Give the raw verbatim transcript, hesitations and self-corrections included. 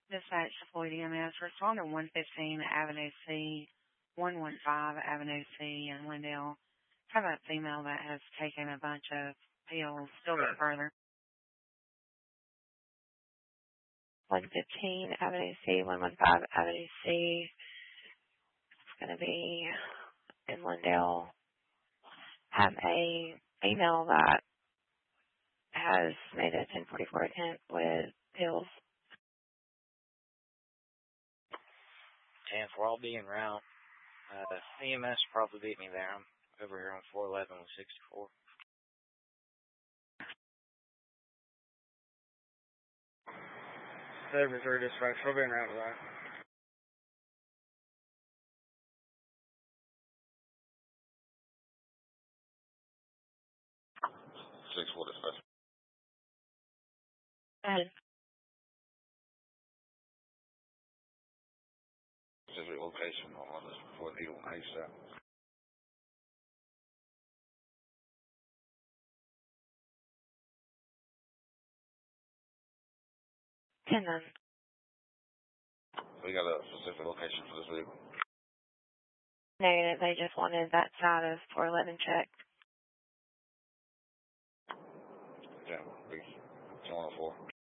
Dispatch to Floyd E M S. Respond to one fifteen Avenue C, one one five Avenue C in Lindale. Have a female that has taken a bunch of pills. Still bit further. one fifteen Avenue C, one one five Avenue C. It's going to be in Lindale. Have a female that has made a ten forty-four attempt with pills. ten four, I'll be en route. Uh, E M S probably beat me there. I'm over here on four eleven with sixty-four. Service or dispatch, we'll be en route to that. six four dispatch. And Specific location on this for needle and ASAP. ten nine. We got a specific location for this vehicle. Negative. They just wanted that side of four eleven checked. Yeah, big one oh four.